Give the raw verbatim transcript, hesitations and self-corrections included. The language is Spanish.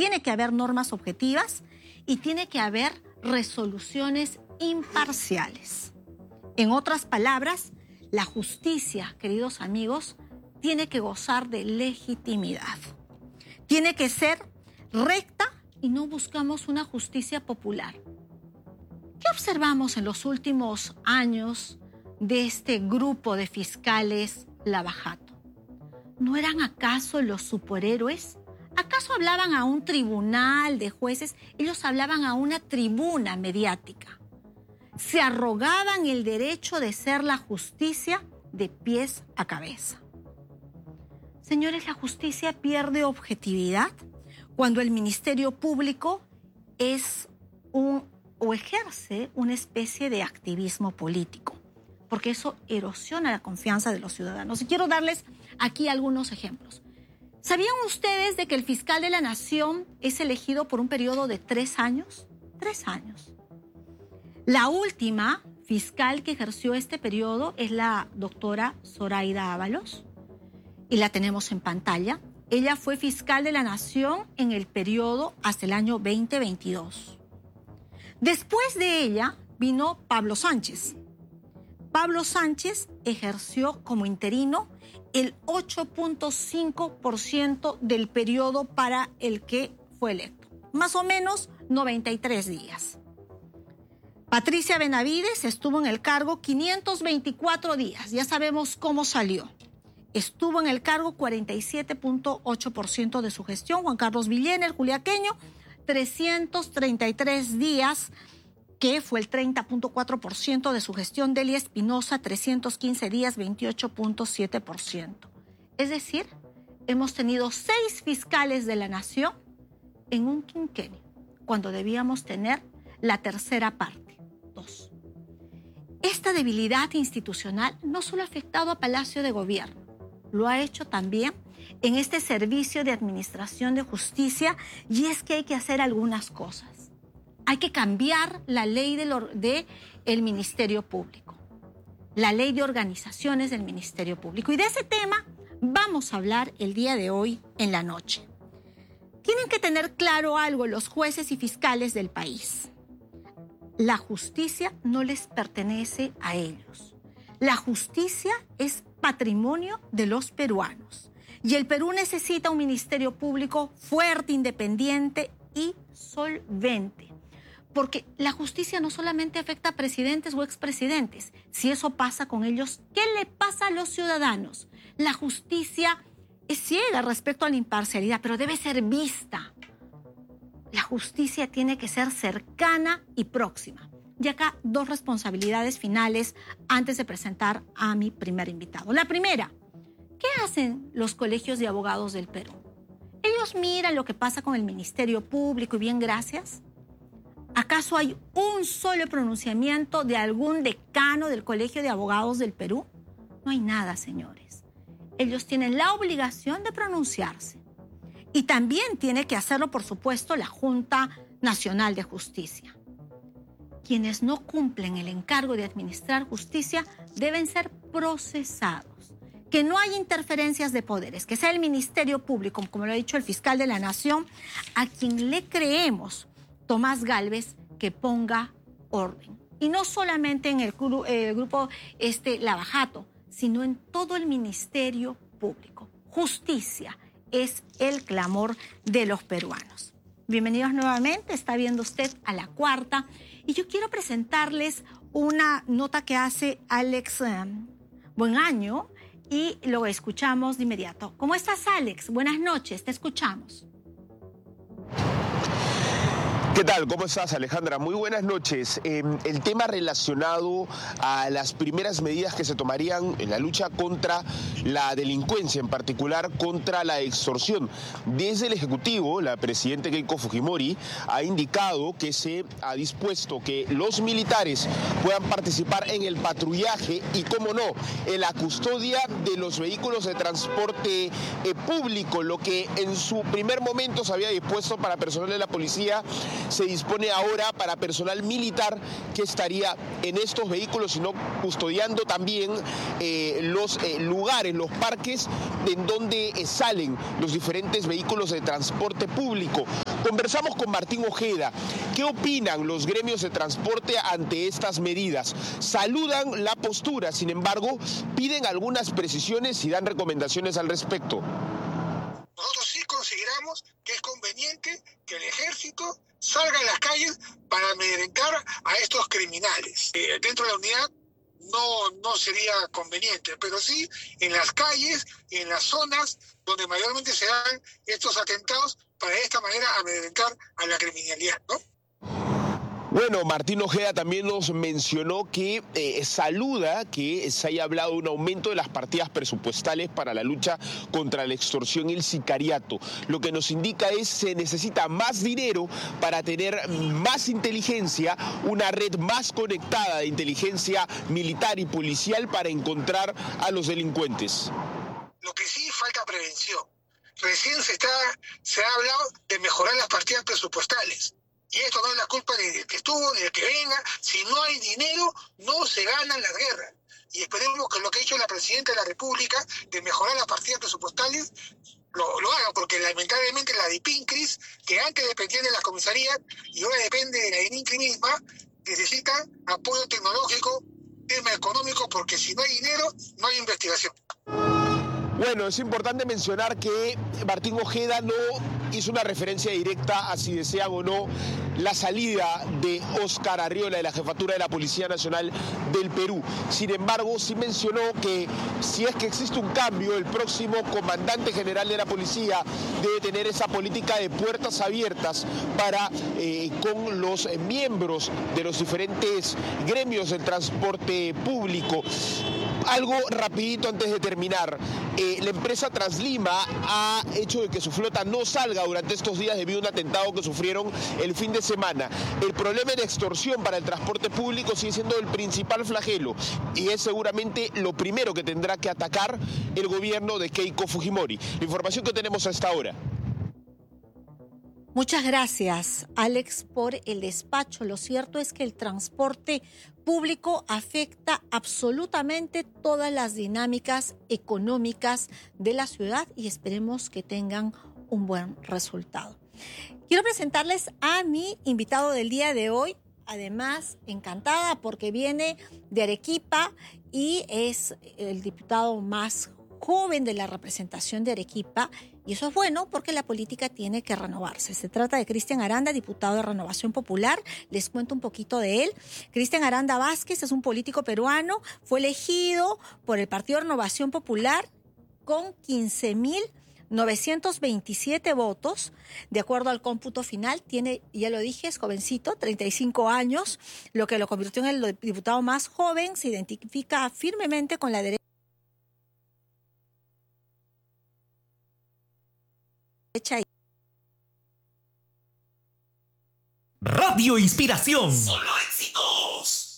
tiene que haber normas objetivas y tiene que haber resoluciones imparciales. En otras palabras, la justicia, queridos amigos, tiene que gozar de legitimidad. Tiene que ser recta y no buscamos una justicia popular. ¿Qué observamos en los últimos años de este grupo de fiscales Lavajato? ¿No eran acaso los superhéroes? ¿Acaso hablaban a un tribunal de jueces? Ellos hablaban a una tribuna mediática. Se arrogaban el derecho de ser la justicia de pies a cabeza. Señores, la justicia pierde objetividad cuando el Ministerio Público es un o ejerce una especie de activismo político, porque eso erosiona la confianza de los ciudadanos. Y quiero darles aquí algunos ejemplos. ¿Sabían ustedes de que el fiscal de la Nación es elegido por un periodo de tres años? Tres años. La última fiscal que ejerció este periodo es la doctora Zoraida Ábalos, y la tenemos en pantalla. Ella fue fiscal de la Nación en el periodo hasta el año veinte veintidós. Después de ella vino Pablo Sánchez. Pablo Sánchez ejerció como interino el ocho punto cinco por ciento del periodo para el que fue electo, más o menos noventa y tres días. Patricia Benavides estuvo en el cargo quinientos veinticuatro días, ya sabemos cómo salió. Estuvo en el cargo cuarenta y siete punto ocho por ciento de su gestión. Juan Carlos Villena, el juliaqueño, trescientos treinta y tres días, que fue el treinta punto cuatro por ciento de su gestión. Delia Espinosa, trescientos quince días, veintiocho punto siete por ciento. Es decir, hemos tenido seis fiscales de la Nación en un quinquenio, cuando debíamos tener la tercera parte, dos. Esta debilidad institucional no solo ha afectado a Palacio de Gobierno, lo ha hecho también en este servicio de administración de justicia, y es que hay que hacer algunas cosas. Hay que cambiar la ley del de el Ministerio Público, la ley de organizaciones del Ministerio Público. Y de ese tema vamos a hablar el día de hoy en la noche. Tienen que tener claro algo los jueces y fiscales del país. La justicia no les pertenece a ellos. La justicia es patrimonio de los peruanos. Y el Perú necesita un ministerio público fuerte, independiente y solvente. Porque la justicia no solamente afecta a presidentes o expresidentes. Si eso pasa con ellos, ¿qué le pasa a los ciudadanos? La justicia es ciega respecto a la imparcialidad, pero debe ser vista. La justicia tiene que ser cercana y próxima. Y acá dos responsabilidades finales antes de presentar a mi primer invitado. La primera, ¿qué hacen los colegios de abogados del Perú? Ellos miran lo que pasa con el Ministerio Público y bien, gracias. ¿Acaso hay un solo pronunciamiento de algún decano del Colegio de Abogados del Perú? No hay nada, señores. Ellos tienen la obligación de pronunciarse. Y también tiene que hacerlo, por supuesto, la Junta Nacional de Justicia. Quienes no cumplen el encargo de administrar justicia deben ser procesados. Que no haya interferencias de poderes, que sea el Ministerio Público, como lo ha dicho el fiscal de la Nación, a quien le creemos, Tomás Gálvez, que ponga orden. Y no solamente en el, gru el grupo este, Lavajato, sino en todo el Ministerio Público. Justicia es el clamor de los peruanos. Bienvenidos nuevamente, está viendo usted a La Cuarta. Y yo quiero presentarles una nota que hace Alex eh, Buenaño y lo escuchamos de inmediato. ¿Cómo estás, Alex? Buenas noches, te escuchamos. ¿Qué tal? ¿Cómo estás, Alejandra? Muy buenas noches. Eh, el tema relacionado a las primeras medidas que se tomarían en la lucha contra la delincuencia, en particular contra la extorsión. Desde el Ejecutivo, la presidenta Keiko Fujimori ha indicado que se ha dispuesto que los militares puedan participar en el patrullaje y, cómo no, en la custodia de los vehículos de transporte eh, público, lo que en su primer momento se había dispuesto para personal de la policía, se dispone ahora para personal militar que estaría en estos vehículos, sino custodiando también eh, los eh, lugares, los parques en donde eh, salen los diferentes vehículos de transporte público. Conversamos con Martín Ojeda. ¿Qué opinan los gremios de transporte ante estas medidas? Saludan la postura, sin embargo, piden algunas precisiones y dan recomendaciones al respecto. Nosotros sí consideramos que es conveniente que el ejército salga a las calles para amedrentar a estos criminales. Eh, dentro de la unidad no, no sería conveniente, pero sí en las calles, en las zonas donde mayormente se dan estos atentados, para de esta manera amedrentar a la criminalidad, ¿no? Bueno, Martín Ojeda también nos mencionó que eh, saluda que se haya hablado de un aumento de las partidas presupuestales para la lucha contra la extorsión y el sicariato. Lo que nos indica es que se necesita más dinero para tener más inteligencia, una red más conectada de inteligencia militar y policial para encontrar a los delincuentes. Lo que sí falta prevención. Recién se, está, se ha hablado de mejorar las partidas presupuestales. Y esto no es la culpa ni del que estuvo ni del que venga. Si no hay dinero, no se ganan las guerras. Y esperemos que lo que ha hecho la Presidenta de la República de mejorar las partidas presupuestales lo, lo haga, porque lamentablemente la DIPINCRIS, que antes dependía de las comisarías y ahora depende de la DININCRI misma, necesita apoyo tecnológico, tema económico, porque si no hay dinero, no hay investigación. Bueno, es importante mencionar que Martín Ojeda no hizo una referencia directa a si desean o no la salida de Óscar Arriola de la jefatura de la Policía Nacional del Perú. Sin embargo, sí mencionó que si es que existe un cambio, el próximo comandante general de la policía debe tener esa política de puertas abiertas para eh, con los eh, miembros de los diferentes gremios del transporte público. Algo rapidito antes de terminar. Eh, la empresa Translima ha hecho de que su flota no salga durante estos días debido a un atentado que sufrieron el fin de semana. El problema de extorsión para el transporte público sigue siendo el principal flagelo y es seguramente lo primero que tendrá que atacar el gobierno de Keiko Fujimori. La información que tenemos a esta hora. Muchas gracias, Alex, por el despacho. Lo cierto es que el transporte público afecta absolutamente todas las dinámicas económicas de la ciudad y esperemos que tengan un buen resultado. Quiero presentarles a mi invitado del día de hoy, además encantada porque viene de Arequipa y es el diputado más joven de la representación de Arequipa, y eso es bueno porque la política tiene que renovarse. Se trata de Cristian Aranda, diputado de Renovación Popular. Les cuento un poquito de él. Cristian Aranda Vázquez es un político peruano, fue elegido por el Partido Renovación Popular con quince mil novecientos veintisiete votos. De acuerdo al cómputo final, tiene, ya lo dije, es jovencito, treinta y cinco años, lo que lo convirtió en el diputado más joven. Se identifica firmemente con la derecha Radio Inspiración. Solo éxitos.